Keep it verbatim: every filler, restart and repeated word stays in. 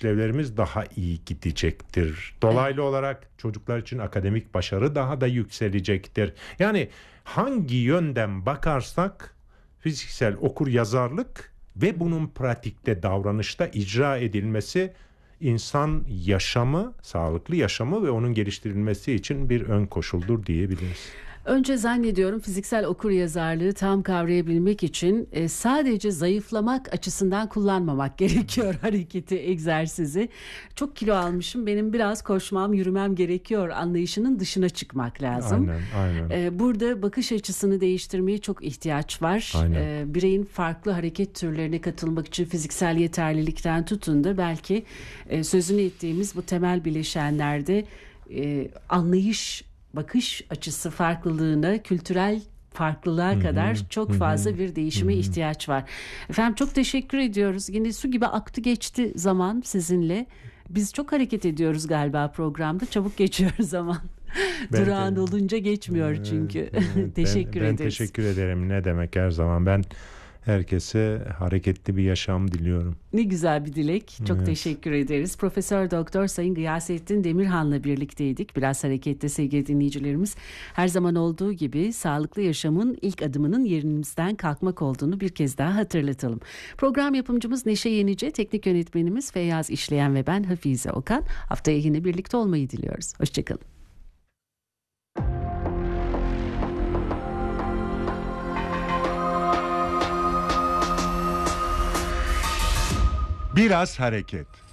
işlevlerimiz daha iyi gidecektir. Dolaylı olarak çocuklar için akademik başarı daha da yükselecektir. Yani hangi yönden bakarsak fiziksel okuryazarlık ve bunun pratikte, davranışta icra edilmesi insan yaşamı, sağlıklı yaşamı ve onun geliştirilmesi için bir ön koşuldur diyebiliriz. Önce zannediyorum fiziksel okuryazarlığı tam kavrayabilmek için e, sadece zayıflamak açısından kullanmamak gerekiyor hareketi, egzersizi. Çok kilo almışım, benim biraz koşmam, yürümem gerekiyor anlayışının dışına çıkmak lazım. Aynen, aynen. E, burada bakış açısını değiştirmeye çok ihtiyaç var. E, bireyin farklı hareket türlerine katılmak için fiziksel yeterlilikten tutun da belki e, sözünü ettiğimiz bu temel bileşenlerde e, anlayış, bakış açısı farklılığına, kültürel farklılığa Hı-hı, kadar çok hı-hı, fazla bir değişime hı-hı. ihtiyaç var. Efendim çok teşekkür ediyoruz. Yine su gibi aktı geçti zaman sizinle. Biz çok hareket ediyoruz galiba programda. Çabuk geçiyor zaman. Ben Durağan de, olunca geçmiyor çünkü. Evet, teşekkür ben, ben ederiz. teşekkür ederim. Ne demek, her zaman ben herkese hareketli bir yaşam diliyorum. Ne güzel bir dilek. Çok Evet. teşekkür ederiz. Profesör Doktor Sayın Gıyasettin Demirhan'la birlikteydik. Biraz harekette sevgili dinleyicilerimiz. Her zaman olduğu gibi sağlıklı yaşamın ilk adımının yerimizden kalkmak olduğunu bir kez daha hatırlatalım. Program yapımcımız Neşe Yenice, teknik yönetmenimiz Feyyaz İşleyen ve ben Hafize Okan. Haftaya yine birlikte olmayı diliyoruz. Hoşçakalın. Biraz hareket.